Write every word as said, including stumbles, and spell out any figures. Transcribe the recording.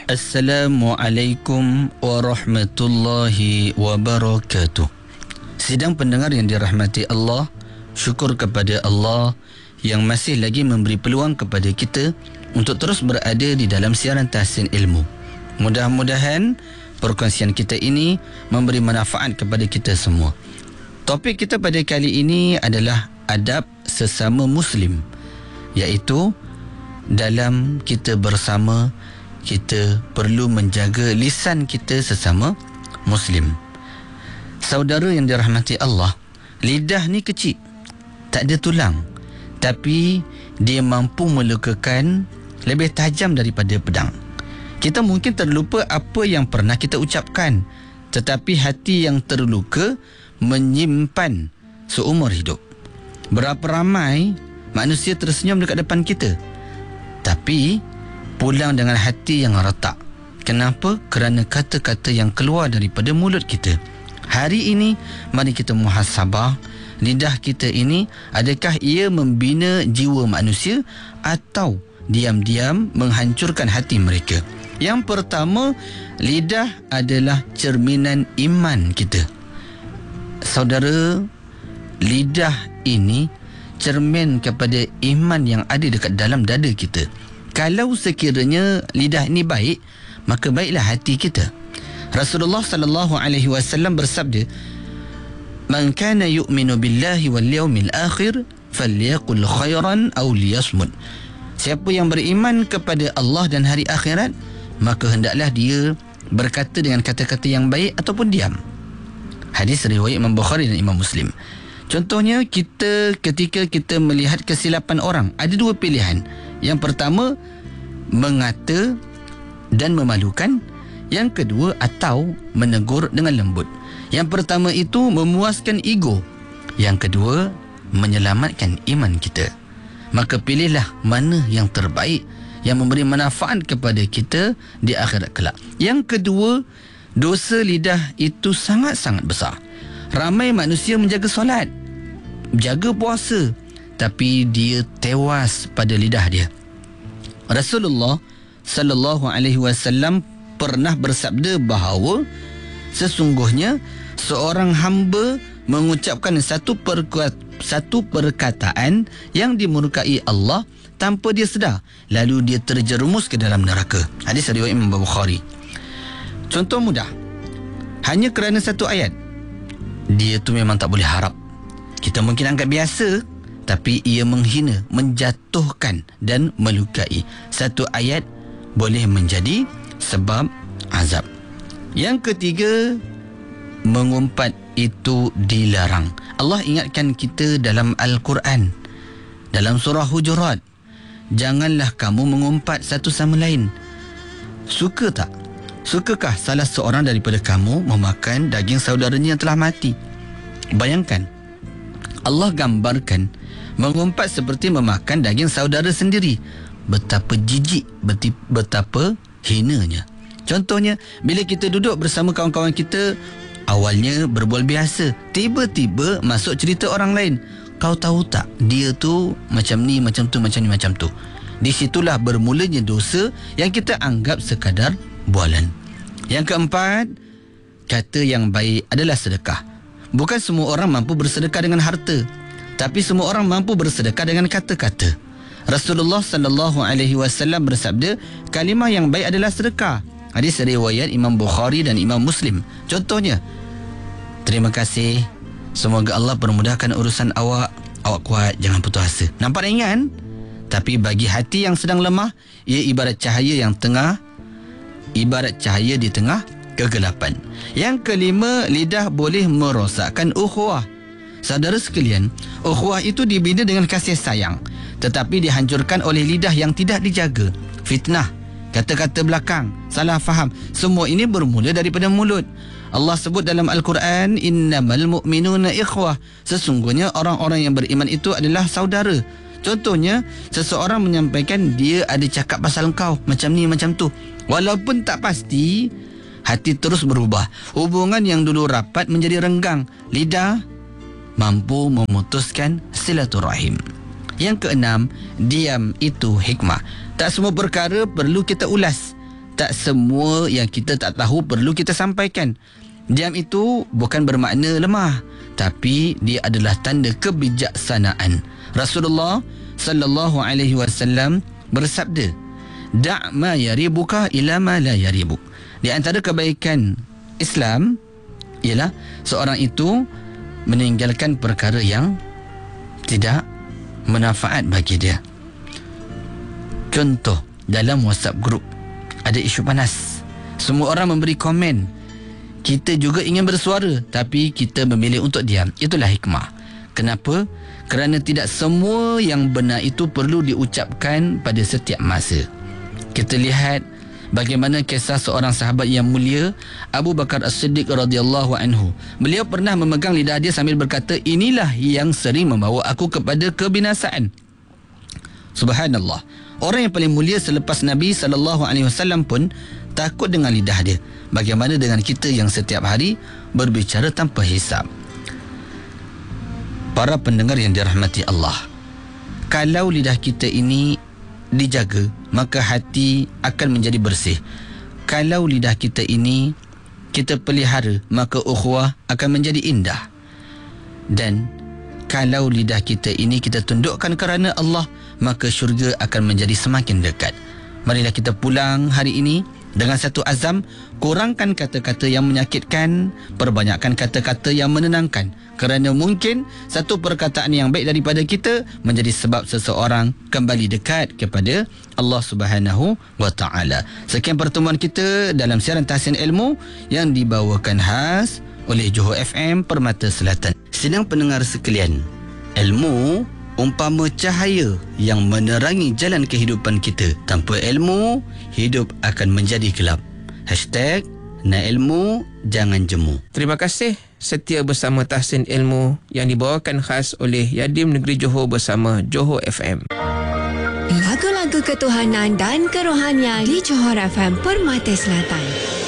Assalamualaikum warahmatullahi wabarakatuh. Sidang pendengar yang dirahmati Allah, syukur kepada Allah yang masih lagi memberi peluang kepada kita untuk terus berada di dalam siaran Tahsin Ilmu. Mudah-mudahan perkongsian kita ini memberi manfaat kepada kita semua. Topik kita pada kali ini adalah adab sesama Muslim, iaitu dalam kita bersama, kita perlu menjaga lisan kita sesama Muslim. Saudara yang dirahmati Allah, lidah ni kecil, tak ada tulang, tapi dia mampu melukakan lebih tajam daripada pedang. Kita mungkin terlupa apa yang pernah kita ucapkan, tetapi hati yang terluka menyimpan seumur hidup. Berapa ramai manusia tersenyum dekat depan kita, tapi pulang dengan hati yang retak. Kenapa? Kerana kata-kata yang keluar daripada mulut kita. Hari ini, mari kita muhasabah lidah kita ini, adakah ia membina jiwa manusia atau diam-diam menghancurkan hati mereka. Yang pertama, lidah adalah cerminan iman kita. Saudara, lidah ini cermin kepada iman yang ada dekat dalam dada kita. Kalau sekiranya lidah ini baik, maka baiklah hati kita. Rasulullah sallallahu alaihi wasallam bersabda, "Man kana yu'minu billahi wal yawmil akhir falyaqul khairan aw liyasmut." Siapa yang beriman kepada Allah dan hari akhirat, maka hendaklah dia berkata dengan kata-kata yang baik ataupun diam. Hadis riwayat Imam Bukhari dan Imam Muslim. Contohnya, kita ketika kita melihat kesilapan orang, ada dua pilihan. Yang pertama, mengata dan memalukan. Yang kedua, atau menegur dengan lembut. Yang pertama itu memuaskan ego. Yang kedua, menyelamatkan iman kita. Maka pilihlah mana yang terbaik, yang memberi manfaat kepada kita di akhirat kelak. Yang kedua, dosa lidah itu sangat-sangat besar. Ramai manusia menjaga solat, jaga puasa, tapi dia tewas pada lidah dia. Rasulullah sallallahu alaihi wasallam pernah bersabda bahawa sesungguhnya seorang hamba mengucapkan satu perkuat, satu perkataan yang dimurkai Allah tanpa dia sedar, lalu dia terjerumus ke dalam neraka. Hadis riwayat Imam Bukhari. Contoh mudah, hanya kerana satu ayat, dia tu memang tak boleh harap. Kita mungkin anggap biasa, tapi ia menghina, menjatuhkan dan melukai. Satu ayat boleh menjadi sebab azab. Yang ketiga, mengumpat itu dilarang. Allah ingatkan kita dalam Al-Quran, dalam surah Hujurat, janganlah kamu mengumpat satu sama lain. Suka tak? Sukakah salah seorang daripada kamu memakan daging saudaranya yang telah mati? Bayangkan, Allah gambarkan mengumpat seperti memakan daging saudara sendiri. Betapa jijik, betapa hinanya. Contohnya, bila kita duduk bersama kawan-kawan kita, awalnya berbual biasa, tiba-tiba masuk cerita orang lain. Kau tahu tak, dia tu macam ni, macam tu, macam ni, macam tu. Di situlah bermulanya dosa yang kita anggap sekadar bualan. Yang keempat, kata yang baik adalah sedekah. Bukan semua orang mampu bersedekah dengan harta, tapi semua orang mampu bersedekah dengan kata-kata. Rasulullah sallallahu alaihi wasallam bersabda, kalimah yang baik adalah sedekah. Hadis riwayat Imam Bukhari dan Imam Muslim. Contohnya, terima kasih, semoga Allah permudahkan urusan awak, awak kuat, jangan putus asa. Nampak ringan, tapi bagi hati yang sedang lemah, ia ibarat cahaya yang tengah ibarat cahaya di tengah kegelapan. Yang kelima, lidah boleh merosakkan ukhuwah. Saudara sekalian, ukhuwah itu dibina dengan kasih sayang, tetapi dihancurkan oleh lidah yang tidak dijaga. Fitnah, kata-kata belakang, salah faham, semua ini bermula daripada mulut. Allah sebut dalam Al-Quran, innamal mu'minuna ikhwah. Sesungguhnya orang-orang yang beriman itu adalah saudara. Contohnya, seseorang menyampaikan dia ada cakap pasal engkau, macam ni, macam tu. Walaupun tak pasti, hati terus berubah. Hubungan yang dulu rapat menjadi renggang. Lidah mampu memutuskan silaturahim. Yang keenam, diam itu hikmah. Tak semua perkara perlu kita ulas, tak semua yang kita tak tahu perlu kita sampaikan. Diam itu bukan bermakna lemah, tapi dia adalah tanda kebijaksanaan. Rasulullah sallallahu alaihi wasallam bersabda, "Da' ma yaribuka ila ma la yaribuk." Di antara kebaikan Islam ialah seorang itu meninggalkan perkara yang tidak manfaat bagi dia. Contoh, dalam WhatsApp group ada isu panas, semua orang memberi komen, kita juga ingin bersuara tapi kita memilih untuk diam. Itulah hikmah. Kenapa? Kerana tidak semua yang benar itu perlu diucapkan pada setiap masa. Kita lihat bagaimana kisah seorang sahabat yang mulia, Abu Bakar As-Siddiq radhiyallahu anhu. Beliau pernah memegang lidah dia sambil berkata, inilah yang sering membawa aku kepada kebinasaan. Subhanallah. Orang yang paling mulia selepas Nabi sallallahu alaihi wasallam pun takut dengan lidah dia. Bagaimana dengan kita yang setiap hari berbicara tanpa hisab? Para pendengar yang dirahmati Allah, kalau lidah kita ini dijaga, maka hati akan menjadi bersih. Kalau lidah kita ini kita pelihara, maka ukhuwah akan menjadi indah. Dan kalau lidah kita ini kita tundukkan kerana Allah, maka syurga akan menjadi semakin dekat. Marilah kita pulang hari ini dengan satu azam, kurangkan kata-kata yang menyakitkan, perbanyakkan kata-kata yang menenangkan. Kerana mungkin satu perkataan yang baik daripada kita menjadi sebab seseorang kembali dekat kepada Allah Subhanahu wa taala. Sekian pertemuan kita dalam siaran Tahsin Ilmu yang dibawakan khas oleh Johor F M Permata Selatan. Sidang pendengar sekalian, ilmu umpama cahaya yang menerangi jalan kehidupan kita. Tanpa ilmu, hidup akan menjadi gelap. Hashtag nak ilmu, jangan jemu. Terima kasih setia bersama Tahsin Ilmu yang dibawakan khas oleh Yadim Negeri Johor bersama Johor F M. Lagu-lagu ketuhanan dan kerohanian di Johor F M Permata Selatan.